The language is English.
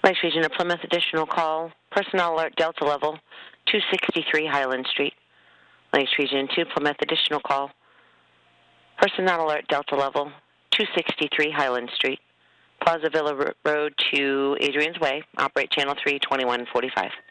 Lakes Region of Plymouth, additional call. Personnel alert, Delta level, 263 Highland Street. Lakes Region 2, Plymouth, additional call. Personnel alert, Delta level, 263 Highland Street. Plaza Villa Road to Adrian's Way. Operate channel 3, 2145.